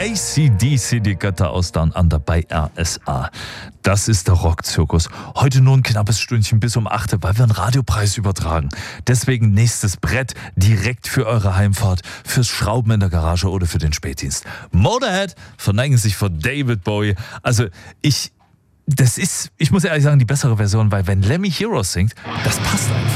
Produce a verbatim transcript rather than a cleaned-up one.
A C D C, die Götter aus Down Under bei R S A. Das ist der Rockzirkus. Heute nur ein knappes Stündchen bis um acht, weil wir einen Radiopreis übertragen. Deswegen nächstes Brett direkt für eure Heimfahrt, fürs Schrauben in der Garage oder für den Spätdienst. Motorhead verneigen sich vor David Bowie. Also ich, das ist, ich muss ehrlich sagen, die bessere Version, weil wenn Lemmy Heroes singt, das passt einfach.